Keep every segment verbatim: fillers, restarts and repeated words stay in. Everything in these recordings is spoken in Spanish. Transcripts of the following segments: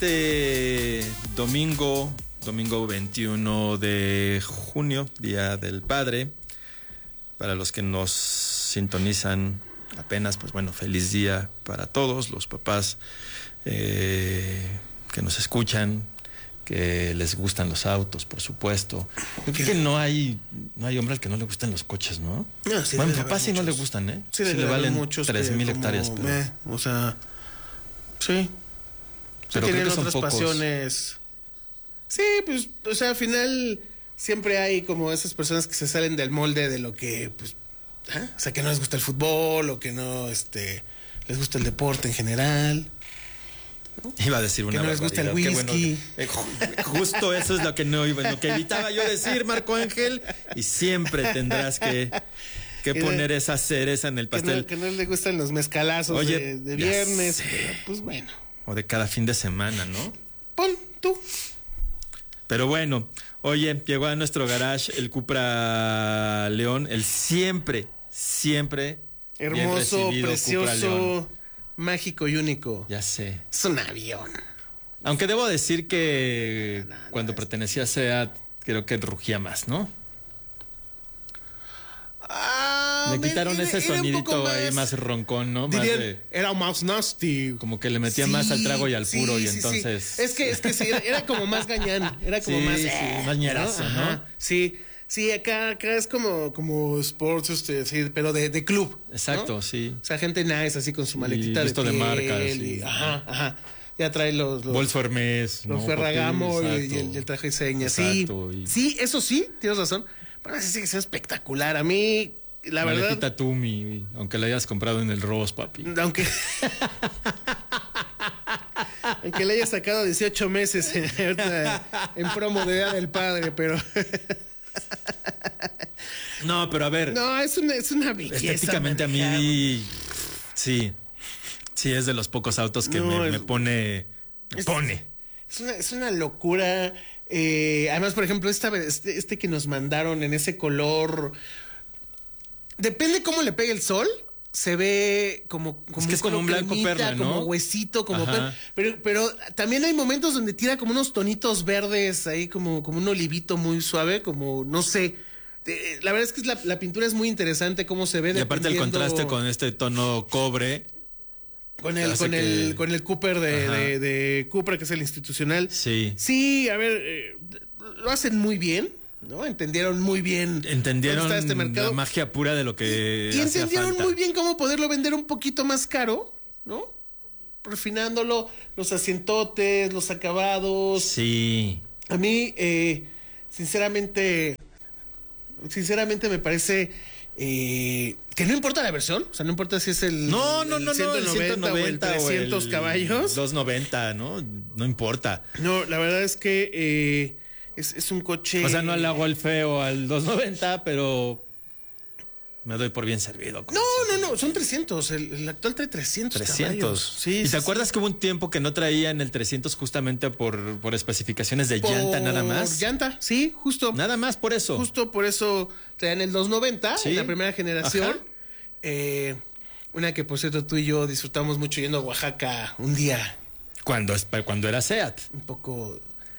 este domingo, domingo veintiuno de junio, Día del Padre. Para los que nos sintonizan apenas, pues bueno, feliz día para todos los papás eh, que nos escuchan, que les gustan los autos, por supuesto. Yo creo que no hay, no hay hombre al que no le gustan los coches, ¿no? No, sí, bueno, papá sí no le gustan, ¿eh? Sí, sí le valen tres mil hectáreas. Pero... Eh, o sea, sí. Pero tienen creo que otras pasiones. Sí, pues, o sea, al final siempre hay como esas personas que se salen del molde de lo que, pues, ¿eh? O sea, que no les gusta el fútbol o que no, este, les gusta el deporte en general. ¿No? Iba a decir una que no les gusta el whisky. Bueno, eh, justo eso es lo que no iba, lo que evitaba yo decir, Marco Ángel, y siempre tendrás que, que poner de, esa cereza en el pastel. Que no, que no le gustan los mezcalazos. Oye, de, de viernes, pero, pues bueno. O de cada fin de semana, ¿no? Pon tú. Pero bueno, oye, llegó a nuestro garage el Cupra León, el siempre, siempre hermoso, precioso, mágico y único. Ya sé. Es un avión. Aunque debo decir que no, no, cuando no, pertenecía a SEAT, creo que rugía más, ¿no? Ah, le quitaron era, ese era sonidito más, ahí más roncón, ¿no? Dirían, más de, era más nasty. Como que le metía sí, más al trago y al puro, sí, y sí, entonces. Sí. Es que, es que sí, era, era como más gañán, era como sí, más. Sí, eh, más ñerazo, ¿no? ¿no? Sí, sí, acá, acá es como, como sports, este, sí, pero de, de club. Exacto, ¿no? sí. O sea, gente nice, así con su maletita y de piel. de marcas. Y, ajá, ajá. Ya trae los. los Bolso Hermes. Los no, Ferragamo y, y, el, y el traje de señas. Sí, y... sí, eso sí, tienes razón. Pero así sigue siendo espectacular. A mí. La Maletita verdad. Tumi, aunque la hayas comprado en el Ross, papi. Aunque. aunque le hayas sacado dieciocho meses en, en promo de Día del Padre, pero. no, pero a ver. No, es una, es una belleza. Estéticamente manejado. A mí. Sí. Sí, es de los pocos autos que no, me, es, me pone. Me es, pone. Es una, es una locura. Eh, además, por ejemplo, esta, este, este que nos mandaron en ese color. Depende cómo le pegue el sol, se ve como como, es que es como un blanco cremita, perla, ¿no? Como huesito, como perla. Pero, pero también hay momentos donde tira como unos tonitos verdes ahí, como, como un olivito muy suave, como no sé. Eh, la verdad es que es la, la pintura es muy interesante cómo se ve. Y aparte el contraste con este tono cobre. Con el, con el, que... con el Cooper de, de, de Cupra, que es el institucional. Sí. Sí, a ver, eh, lo hacen muy bien. ¿No? Entendieron muy bien. Entendieron este mercado. La magia pura de lo que. Y, y entendieron falta. Muy bien cómo poderlo vender un poquito más caro, ¿no? Refinándolo, los asientotes, los acabados. Sí. A mí, eh, sinceramente, sinceramente me parece eh, que no importa la versión, o sea, no importa si es el, no, no, el no, ciento noventa no, el o el trescientos o el caballos. doscientos noventa, ¿no? No importa. No, la verdad es que eh, Es, es un coche. O sea, no le hago el feo al doscientos noventa, pero me doy por bien servido. No, no, no, son trescientos. El, el actual trae trescientos. trescientos. Sí, ¿Y sí, te acuerdas sí. que hubo un tiempo que no traían el trescientos justamente por, por especificaciones de por llanta nada más? Por llanta, sí, justo. Nada más por eso. Justo por eso traían el doscientos noventa, ¿sí? En la primera generación. Eh, una que, por cierto, tú y yo disfrutamos mucho yendo a Oaxaca un día. Cuando, cuando era SEAT. Un poco.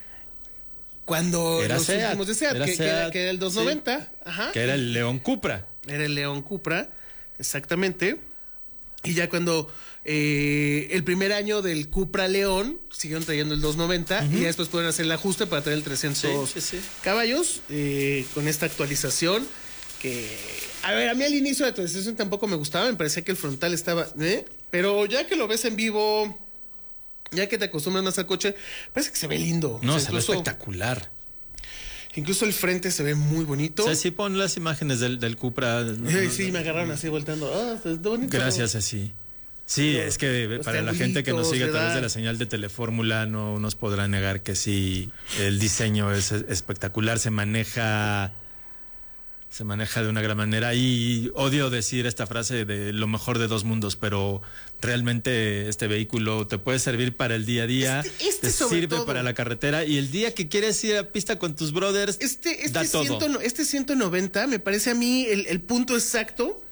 Cuando era los Seat, últimos de SEAT, era que, Seat, que, era, que era el doscientos noventa, sí, ajá. Que era el León Cupra. Era el León Cupra, exactamente. Y ya cuando eh, el primer año del Cupra León, siguieron trayendo el doscientos noventa, uh-huh. Y ya después pueden hacer el ajuste para traer el trescientos sí, sí, sí. caballos, eh, con esta actualización. Que, a ver, a mí al inicio de la actualización tampoco me gustaba, me parecía que el frontal estaba, ¿eh? Pero ya que lo ves en vivo, ya que te acostumbras más al coche, parece que se ve lindo. No, o sea, se incluso, ve espectacular. Incluso el frente se ve muy bonito. O sea, sí pon las imágenes del, del Cupra. No, sí, no, sí, no, me agarraron así volteando. Ah, es bonito. Gracias, así. Sí, pero, es que para la gente que nos sigue a través de la señal de Telefórmula no nos podrá negar que sí, el diseño es espectacular, se maneja... Se maneja de una gran manera y odio decir esta frase de lo mejor de dos mundos, pero realmente este vehículo te puede servir para el día a día, este, este te sirve todo. para la carretera y el día que quieres ir a pista con tus brothers, este, este da todo. ciento, este ciento noventa me parece a mí el, el punto exacto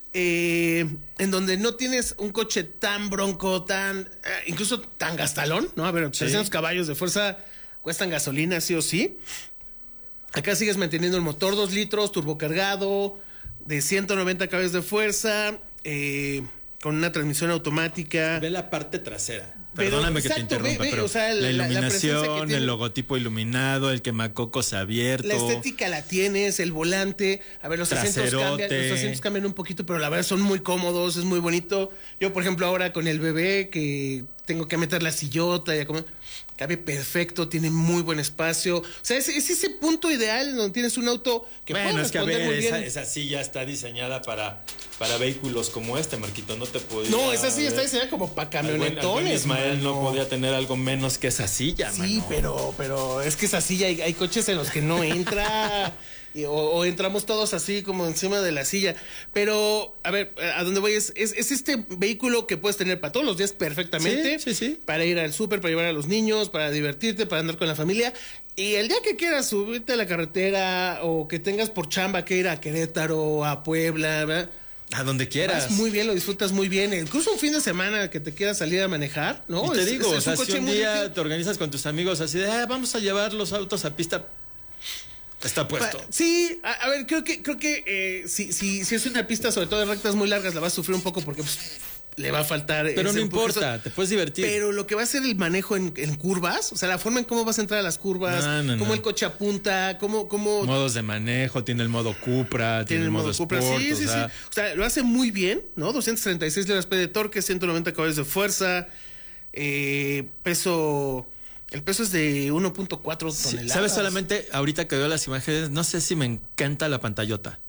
eh, en donde no tienes un coche tan bronco, tan, eh, incluso tan gastalón, ¿no? A ver, Sí. trescientos caballos de fuerza cuestan gasolina, sí o sí. Acá sigues manteniendo el motor dos litros, turbocargado, de ciento noventa caballos de fuerza, eh, con una transmisión automática. Ve la parte trasera. Pero, Perdóname que te exacto, interrumpa, ve, ve, pero o sea, la la- la iluminación, presencia que tiene- el logotipo iluminado, el quemacocos abierto. La estética la tienes, el volante. A ver, los asientos Traserote. cambian, los asientos cambian un poquito, pero la verdad son muy cómodos, es muy bonito. Yo, por ejemplo, ahora con el bebé que tengo que meter la sillota y a comer, cabe perfecto, tiene muy buen espacio. O sea, es, es ese punto ideal donde tienes un auto que Bueno, puede es que a responder ver, muy bien. esa, esa silla está diseñada para, para vehículos como este, Marquito. No te podía. No, esa silla está ver. diseñada como para Al buen- al buen camionetones. Ismael no mano. podía tener algo menos que esa silla, Sí, mano. pero, pero es que esa silla hay, hay coches en los que no entra. y- o, o entramos todos así como encima de la silla. Pero, a ver, a dónde voy es, es, es este vehículo que puedes tener para todos los días perfectamente. Sí, sí, sí. Para ir al súper, para llevar a los niños, para divertirte, para andar con la familia. Y el día que quieras subirte a la carretera o que tengas por chamba que ir a Querétaro, a Puebla, ¿verdad? A donde quieras. Vas muy bien, lo disfrutas muy bien. Incluso un fin de semana que te quieras salir a manejar, ¿no? Y te Es- digo, es- o es sea, un si coche un muy día divertido. te organizas con tus amigos así de, ah, vamos a llevar los autos a pista, está puesto. Pa- Sí, a, a ver, creo que, creo que eh, si, si, si es una pista, sobre todo de rectas muy largas, la vas a sufrir un poco porque pues, le va a faltar. Pero ese no empuje, importa, eso. te puedes divertir. Pero lo que va a ser el manejo en, en curvas, o sea, la forma en cómo vas a entrar a las curvas, No, no, cómo no. el coche apunta, cómo, cómo Modos de manejo, tiene el modo Cupra, tiene, el modo, Cupra. Sport, Sí, o sí, sea, sí. O sea, lo hace muy bien, ¿no? doscientos treinta y seis libras-pie de torque, ciento noventa caballos de fuerza, eh, peso. El peso es de uno punto cuatro sí, toneladas. ¿sabes? Solamente ahorita que veo las imágenes, no sé si me encanta la pantallota.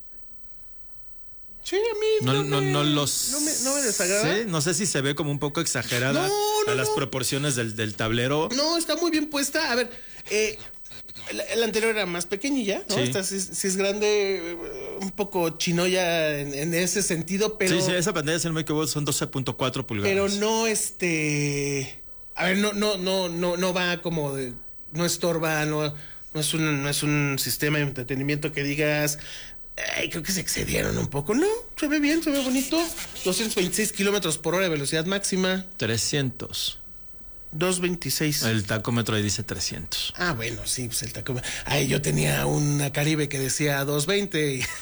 Sí, a mí No, no, no, me, no los. no me, no me desagrada. sé, no sé si se ve como un poco exagerada No, no, a las no. proporciones del, del tablero. No, está muy bien puesta. A ver, eh, la, la anterior era más pequeñilla, ¿no? Sí. Esta sí, sí es grande, eh, un poco chinoya en, en ese sentido, pero, sí, sí, esa pantalla, si no me equivoco, son doce punto cuatro pulgadas. pero no este. A ver, no, no, no, no, no va como de. No estorba, no, no es un, no es un sistema de entretenimiento que digas. Ay, creo que se excedieron un poco. No, se ve bien, se ve bonito. doscientos veintiséis kilómetros por hora de velocidad máxima. trescientos. doscientos veintiséis. El tacómetro ahí dice trescientos. Ah, bueno, sí, pues el taco. Ay, yo tenía una Caribe que decía doscientos veinte y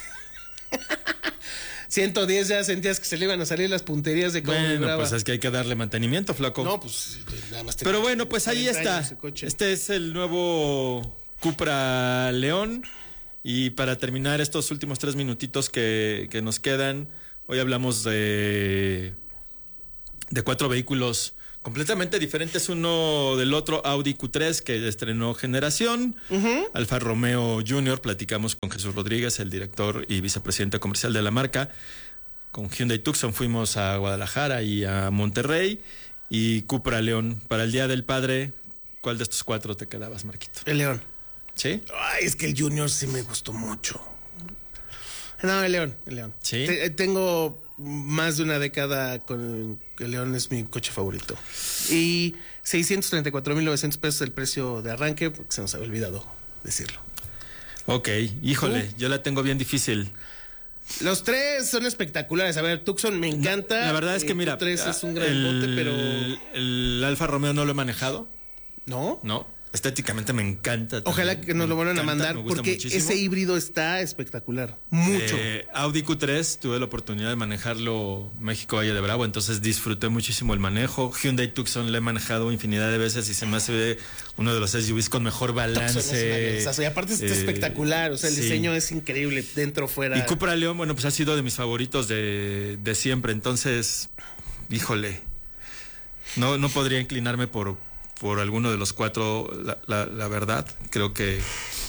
ciento diez ya sentías que se le iban a salir las punterías de cómo Bueno, vibraba. pues es que hay que darle mantenimiento, flaco. No, pues nada más. Pero bueno, pues ahí cuarenta está. años ese coche. Este es el nuevo Cupra León. Y para terminar estos últimos tres minutitos que, que nos quedan, hoy hablamos de, de cuatro vehículos completamente diferentes uno del otro. Audi Q tres, que estrenó generación. Ujú. Alfa Romeo Junior, platicamos con Jesús Rodríguez, el director y vicepresidente comercial de la marca. Con Hyundai Tucson fuimos a Guadalajara y a Monterrey. Y Cupra León. Para el Día del Padre, ¿cuál de estos cuatro te quedabas, Marquito? El León. ¿Sí? Ay, es que el Junior sí me gustó mucho. No, el León, el León. ¿Sí? Te- tengo más de una década con el León, es mi coche favorito. Y seiscientos treinta y cuatro mil novecientos pesos el precio de arranque, porque se nos había olvidado decirlo. Ok, híjole, yo la tengo bien difícil. Los tres son espectaculares. A ver, Tucson me encanta. La verdad es que, Eh, mira, Q tres es un gran el, bote, pero. el Alfa Romeo no lo he manejado, ¿No? ¿no? Estéticamente me encanta. Ojalá también, que nos me lo vuelvan a encanta, mandar, me gusta porque muchísimo. ese híbrido está espectacular. Mucho. Eh, Audi Q tres, tuve la oportunidad de manejarlo México Valle de Bravo, entonces disfruté muchísimo el manejo. Hyundai Tucson lo he manejado infinidad de veces y se me hace uno de los S U Vs con mejor Tucson es una balance. versazo. Y aparte está Eh, espectacular. O sea, el sí. diseño es increíble, dentro, fuera. Y Cupra León, bueno, pues ha sido de mis favoritos de, de siempre. Entonces, híjole, no, no podría inclinarme por, por alguno de los cuatro, la, la, la verdad. Creo que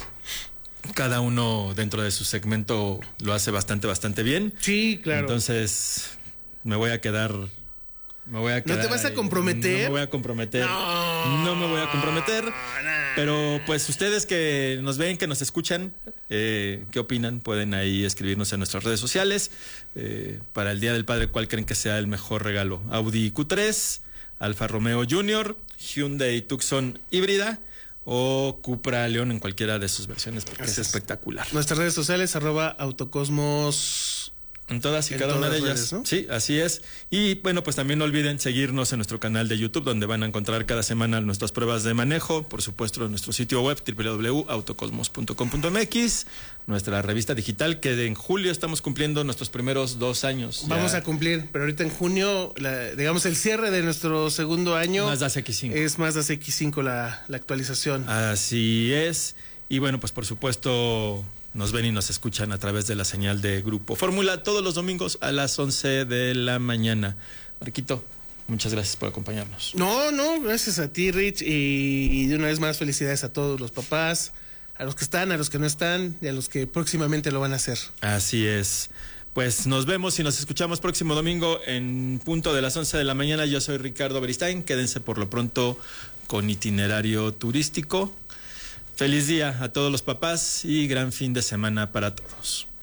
cada uno dentro de su segmento lo hace bastante, bastante bien. Sí, claro. Entonces, me voy a quedar... Me voy a quedar te vas a ahí. comprometer? No me voy a comprometer. No. No me voy a comprometer. No. Pero pues ustedes que nos ven, que nos escuchan, eh, ¿qué opinan? Pueden ahí escribirnos en nuestras redes sociales. Eh, para el Día del Padre, ¿cuál creen que sea el mejor regalo? Audi Q tres, Alfa Romeo Junior, Hyundai Tucson híbrida o Cupra León en cualquiera de sus versiones, porque Así es es. espectacular. Nuestras redes sociales, arroba autocosmos En todas y En cada una todas de las ellas. redes, ¿no? Sí, así es. Y bueno, pues también no olviden seguirnos en nuestro canal de YouTube, donde van a encontrar cada semana nuestras pruebas de manejo. Por supuesto, en nuestro sitio web, doble u doble u doble u punto autocosmos punto com punto m x. Nuestra revista digital, que en julio estamos cumpliendo nuestros primeros dos años. Vamos Ya. a cumplir, pero ahorita en junio, la- digamos, el cierre de nuestro segundo año Mazda C X cinco. es Mazda C X cinco la, la actualización. Así es. Y bueno, pues por supuesto nos ven y nos escuchan a través de la señal de Grupo Fórmula todos los domingos a las once de la mañana. Marquito, muchas gracias por acompañarnos. No, no, gracias a ti, Rich. Y, y de una vez más, felicidades a todos los papás, a los que están, a los que no están y a los que próximamente lo van a hacer. Así es. Pues nos vemos y nos escuchamos próximo domingo en punto de las once de la mañana. Yo soy Ricardo Beristain. Quédense por lo pronto con Itinerario Turístico. Feliz día a todos los papás y gran fin de semana para todos.